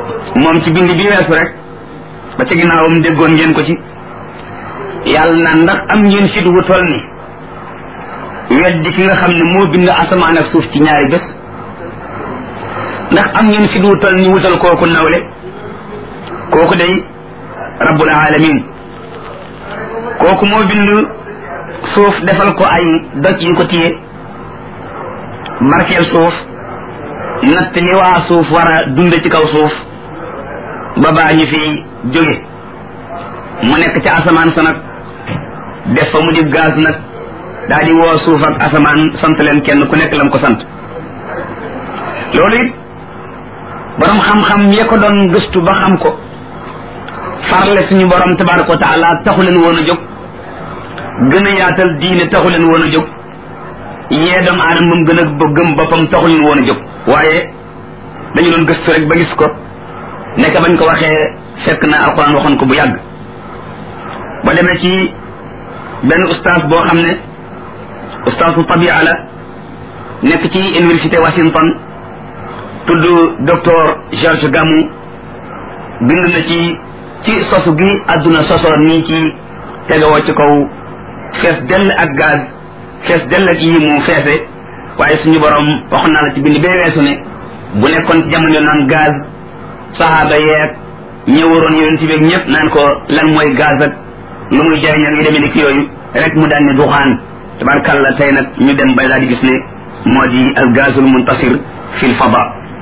moom ci bind bi weesu rek ba ca ginnaawam déggoon ngeen ko ci yàlla naan ndax am ngeen fit wu toll ni weddi ki nga xam ne moo bind asamaan ak suuf ci ñaari bés ndax am ngeen fit wu toll ni wutal kooku nawle kooku day rabbul alamin kooku moo bind suuf defal ko ay doj yu ko téye barkeel suuf natt li waa suuf war a dunde ci kaw suuf ba baa ñu fi jóge mu nekk ci asamaan sa nag def fa mu di gaz nag daal di woo suuf ak asamaan sant leen kenn ku nekk lam ko sant loolu it borom xam-xam yee ko doon gëstu ba xam ko farle suñu borom tabaraka wa taala taxu leen woon a jóg gën a yaatal diine taxu leen woon a jóg yee doomu aadama mu gën a gëm boppam taxu leen woon a jóg waaye dañu doon gëstu rek ba gis ko nekk bañ ko waxee fekk na alquran waxoon ko bu yàgg ba demee ci benn ustaas boo xam ne ustaas bu tabia la nekk ci université Washington tudd docteur George Gamow bind na ci sosu gi àdduna sosoo nii ci tegawoo ci kaw fees dell ak gaz fees dell ak yi mu feese waaye suñu borom waxoon naa la ci bind bee weesu ne bu nekkoon ci jamono naan gaz sahaaba yeeg ñëwaroon yonent bi ñëpp naan ko lan mooy gaz ak lu muy jariñ ak yu demee ni ki yooyu rek mu daan ne duxaan tabarkàlla tey nag ñu dem bay daal di gis ne moo di al gazul muntasir fil fada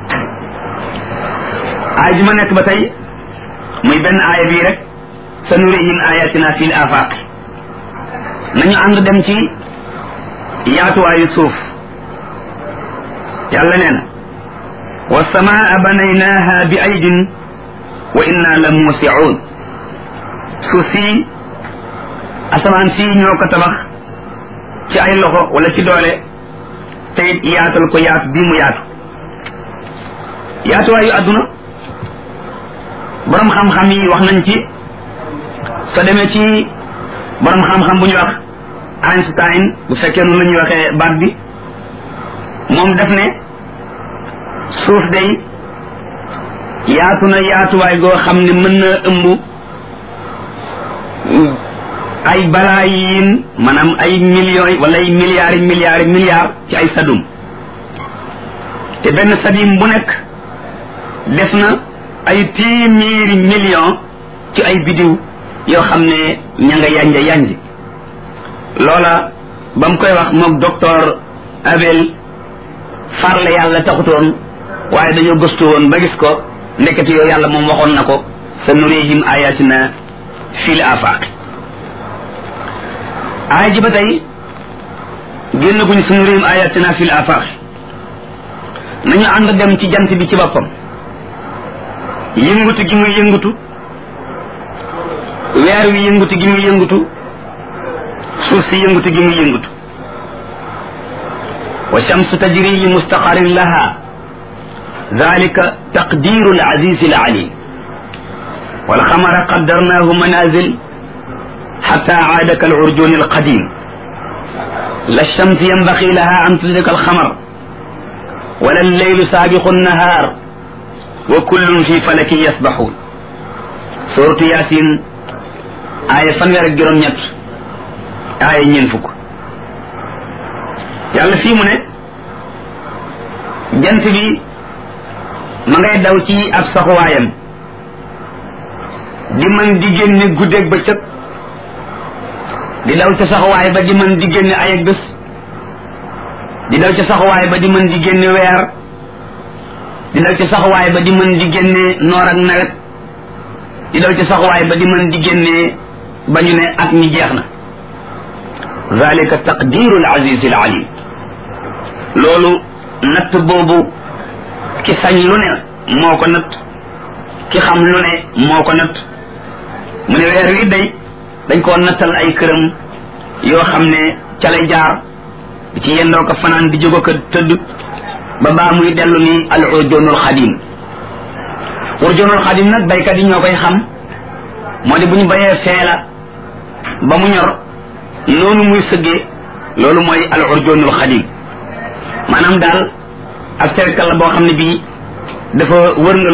aay ji ma nekk ba tey muy benn aaya bii rek sa nurihim ayatina fil afaq nañu ànd dem ci yaatuwaayu suuf yàlla nee na والسماء بنيناها بأيد وإنا لموسعون سوسي أسمان سي ñoko tabax ci ay loxo wala ci doole tay yaatal ko yaat bi mu yaatu wayu aduna borom xam-xam yi wax nañ ci so demé ci borom xam-xam bu ñu wax Einstein bu fekkee nu lañuy waxee baat bi moom def ne suuf day yaatu na yaatuwaay goo xam ne mën na ëmb ay balaayin maanaam ay millions wala ay milliards ci ay sadum te benn sadim bu nekk def na ay téeméeri millions ci ay bidiw yoo xam ne ña nga yànj loola ba mu koy wax mook docteur Abel farle yàlla taxutoon waaye dañoo gëstu woon ba gis ko ndekete yoo yàlla moom waxoon na ko sa nurihim ayatina fil afaq aaya ji ba tey génn guñ sa nurihim ayatina fil afaq nañu ànd dem ci jant bi ci boppam yëngutu gi muy yëngutu weer wi yëngutu gi muy yëngutu suuf si yëngutu gi muy yëngutu wa shamsu tajri li mustaqarrin laha ذلك تقدير العزيز العليم والقمر قدرناه منازل حتى عاد كالعرجون القديم لا الشمس ينبغي لها أن تدرك القمر ولا الليل سابق النهار وكل في فلك يسبحون سورة ياسين آية فنوير جرم نيت آية ينفك يالا في من جنت بي ma ngay daw ci ab saxuwaayam di man di génne guddeeg bëccëg di daw ca saxuwaay ba di man di génne ay ak bés di daw ca saxuwaay ba di man di génne weer di daw ca saxuwaay ba di man di génne noor ak nawet di daw ca saxuwaay ba di man di génne ba ñu ne at mi jeex na zalika taqdiru al aziz al alim loolu natt boobu ki sañ lu ne moo ko natt ki xam lu ne moo ko natt mu ne weer wi day dañ koo nattal ay këram yoo xam ne ca lay jaar di ci yendoo ko fanaan di jógo ko tëdd ba baa muy dellu ni al urjoonul xadim urjoonul xadim nag baykat yi ñoo koy xam moo di bu ñu bayee feela ba mu ñor noonu muy sëggee loolu mooy al urjoonul xadim maanaam daal ak cercle la boo xam ne bii dafa wër nga